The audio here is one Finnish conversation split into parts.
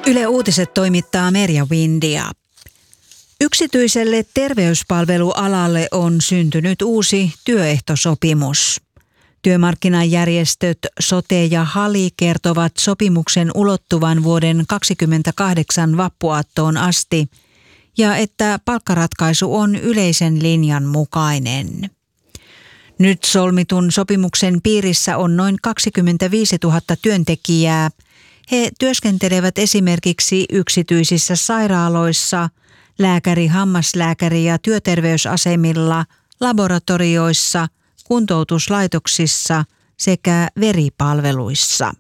Yle Uutiset toimittaa Merja Windia. Yksityiselle terveyspalvelualalle on syntynyt uusi työehtosopimus. Työmarkkinajärjestöt SOTE ja HALI kertovat sopimuksen ulottuvan vuoden 2028 vappuaattoon asti ja että palkkaratkaisu on yleisen linjan mukainen. Nyt solmitun sopimuksen piirissä on noin 25 000 työntekijää. He työskentelevät esimerkiksi yksityisissä sairaaloissa, lääkäri-, hammaslääkäri- ja työterveysasemilla, laboratorioissa, kuntoutuslaitoksissa sekä veripalveluissa.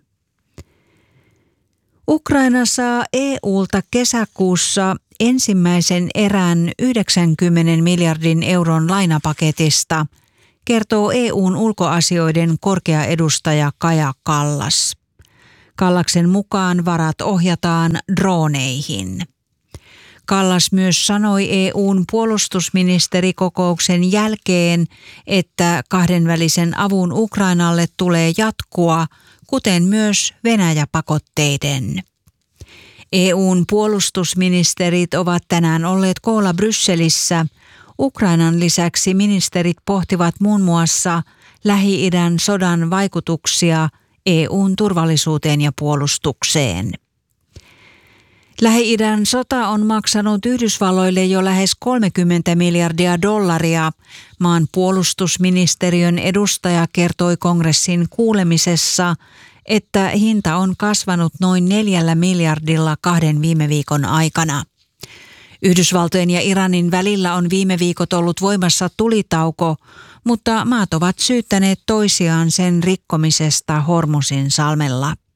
Ukraina saa EU:lta kesäkuussa ensimmäisen erän 90 miljardin euron lainapaketista, kertoo EU:n ulkoasioiden korkea edustaja Kaja Kallas. Kallaksen mukaan varat ohjataan droneihin. Kallas myös sanoi EU:n puolustusministerikokouksen jälkeen, että kahdenvälisen avun Ukrainalle tulee jatkua, kuten myös Venäjä-pakotteiden. EU:n puolustusministerit ovat tänään olleet koolla Brysselissä. Ukrainan lisäksi ministerit pohtivat muun muassa Lähi-idän sodan vaikutuksia EU:n turvallisuuteen ja puolustukseen. Lähi-idän sota on maksanut Yhdysvalloille jo lähes $30 miljardia. Maan puolustusministeriön edustaja kertoi kongressin kuulemisessa, että hinta on kasvanut noin 4 miljardilla 2 viime viikon aikana. Yhdysvaltojen ja Iranin välillä on viime viikot ollut voimassa tulitauko, mutta maat ovat syyttäneet toisiaan sen rikkomisesta Hormuzin salmella.